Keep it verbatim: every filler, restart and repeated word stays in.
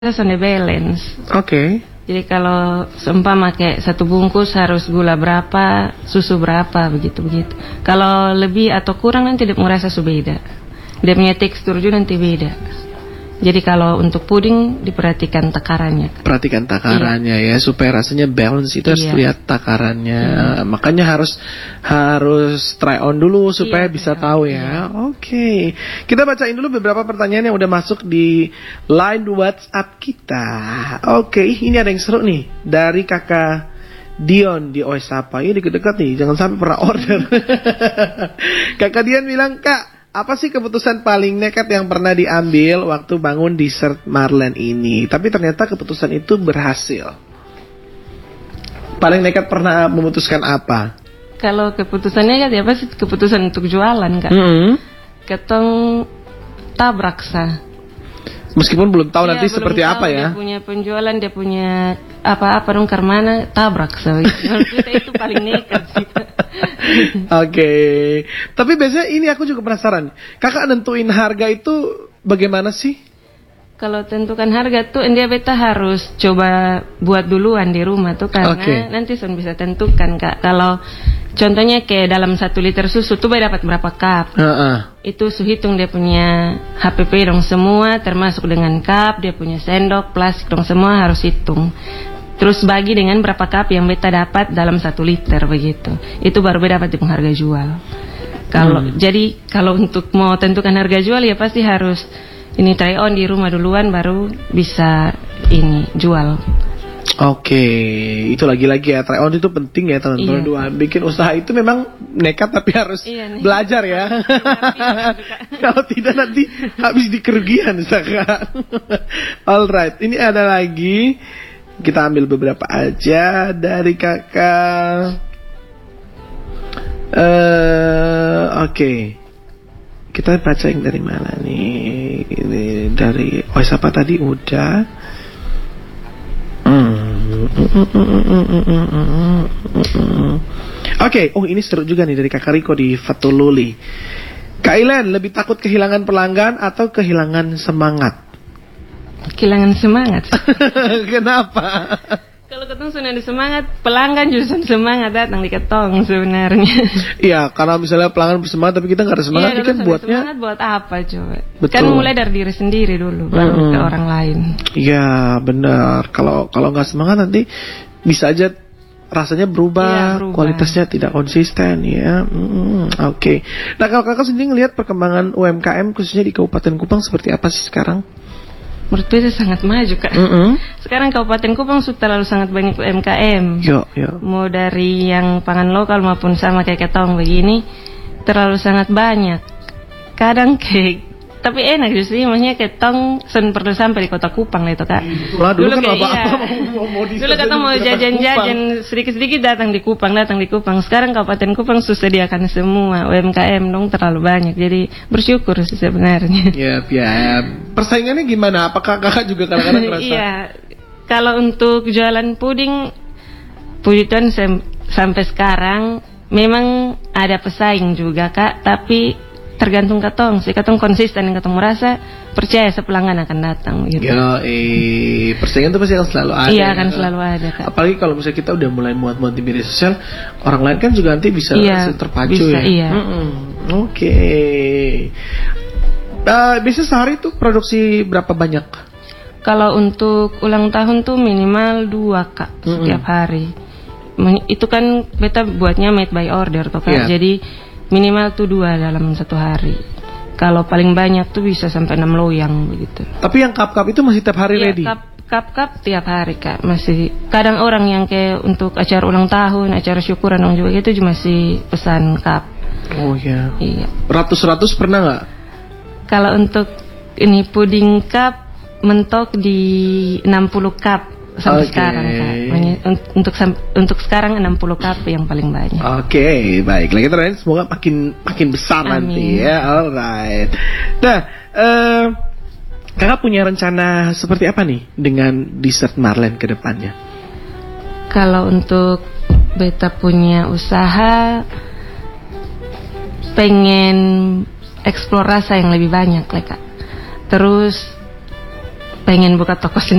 Sonde balance. Oke. Okay. Jadi kalau seumpama kayak satu bungkus harus gula berapa, susu berapa, begitu-begitu. Kalau lebih atau kurang nanti dia merasa beda. Dia punya tekstur juga nanti beda. Jadi kalau untuk puding diperhatikan takarannya. Perhatikan takarannya iya. ya supaya rasanya balance itu harus iya. lihat takarannya. Hmm. Makanya harus harus try on dulu supaya iya, bisa tahu ya. Iya. Oke. Okay. Kita bacain dulu beberapa pertanyaan yang udah masuk di line WhatsApp kita. Oke, okay. Ini ada yang seru nih dari Kakak Dion di Oisapa. Ini deket-deket nih, jangan sampai pernah order. Kakak Dion bilang, "Kak, apa sih keputusan paling nekat yang pernah diambil waktu bangun dessert Marlen ini? Tapi ternyata keputusan itu berhasil." Paling nekat pernah memutuskan apa? Kalau keputusannya kan ya pasti keputusan untuk jualan kan. Mm-hmm. Ketong tabrak sah. Meskipun belum tahu ya, nanti belum seperti tahu apa ya. Dia punya penjualan, dia punya apa-apa dong karmana tabrak sah. Itu paling nekat sih. Oke, okay. Tapi biasanya ini aku juga penasaran. Kakak nentuin harga itu bagaimana sih? Kalau tentukan harga tuh dia beta harus coba buat duluan di rumah tuh karena okay. nanti son bisa tentukan kak. Kalau contohnya kayak dalam satu liter susu tuh beta dapat berapa cup. Uh-uh. Itu su hitung dia punya H P P dong semua termasuk dengan cup, dia punya sendok, plastik dong semua harus hitung. Terus bagi dengan berapa cup yang beta dapat dalam satu liter begitu. Itu baru beta dapat harga jual. Kalau hmm. jadi kalau untuk mau tentukan harga jual ya pasti harus ini try on di rumah duluan baru bisa ini jual. Oke, okay. Itu lagi-lagi ya try on itu penting ya teman-teman. Iya. Bikin usaha itu memang nekat tapi harus iya, belajar ya. Kalau tidak nanti habis di kerugian misalkan. Alright, ini ada lagi. Kita ambil beberapa aja dari kakak. Uh, Oke, okay. Kita baca yang dari mana nih? Ini dari oh siapa tadi udah. Hmm. Oke, okay. Oh ini seru juga nih dari kakak Riko di Fatululi. Kak Ilen, lebih takut kehilangan pelanggan atau kehilangan semangat? Kehilangan semangat. Kenapa? Kalau ketong sudah ada semangat, pelanggan justru semangat datang di ketong sebenarnya. Iya, karena misalnya pelanggan bersemangat tapi kita nggak ada semangat, iya, kan buatnya. Semangat buat apa coba? Betul. Kan mulai dari diri sendiri dulu, baru mm-hmm. ke orang lain. Iya, benar. Kalau kalau nggak semangat nanti bisa aja rasanya berubah, ya, berubah. Kualitasnya tidak konsisten ya. Mm, Oke. Okay. Nah kalau kakak sendiri ngelihat perkembangan U M K M khususnya di Kabupaten Kupang seperti apa sih sekarang? Menurut saya sangat maju kak. Mm-hmm. Sekarang Kabupaten Kupang sudah terlalu sangat banyak U M K M. Yo, yo. Mau dari yang pangan lokal maupun sama kayak ketong begini terlalu sangat banyak. Kadang kayak tapi enak justru maksudnya ketong sen perlu sampai di kota Kupang lah itu kak. Lah, dulu, dulu kan apa-apa iya. mau, mau dulu kata mau jajan-jajan sedikit-sedikit datang di Kupang, datang di Kupang. Sekarang Kabupaten Kupang sudah sediakan semua U M K M dong terlalu banyak. Jadi bersyukur sih sebenarnya. Iya, ya. Persaingannya gimana? Apakah kakak juga kadang-kadang merasa? Iya. Kalau untuk jualan puding, puji Tuhan sem- sampai sekarang memang ada pesaing juga kak, tapi tergantung katong, si katong konsisten dan katong merasa percaya sepelanggan akan datang gitu. Ya, eh persaingan itu pasti akan selalu ada. Iya, akan ya, selalu ada kak. Apalagi kalau misalnya kita udah mulai muat-muat di media sosial, orang lain kan juga nanti bisa iya, terpacu bisa, ya. Iya. Oke. Okay. Uh, biasanya sehari tuh produksi berapa banyak? Kalau untuk ulang tahun tuh minimal dua kak mm-hmm. setiap hari. Itu kan beta buatnya made by order tuh kak. Yeah. Jadi minimal tuh dua dalam satu hari. Kalau paling banyak tuh bisa sampai enam loyang begitu. Tapi yang cup-cup itu masih tiap hari ya, ready? Cup, cup-cup tiap hari kak. Masih kadang orang yang kayak untuk acara ulang tahun, acara syukuran orang juga gitu masih pesan cup. Oh ya. Iya. Ratus-ratus pernah nggak? Kalau untuk ini puding cup mentok di enam puluh cup. Sampai okay. sekarang kak. Untuk untuk sekarang enam puluh cup yang paling banyak. Oke, okay, baik. Lagi terakhir semoga makin makin besar Amin. Nanti ya. Alright. Nah, uh, kakak punya rencana seperti apa nih dengan dessert Marlen ke depannya? Kalau untuk beta punya usaha, pengen eksplor rasa yang lebih banyak lah kak. Terus pengen buka toko sendiri.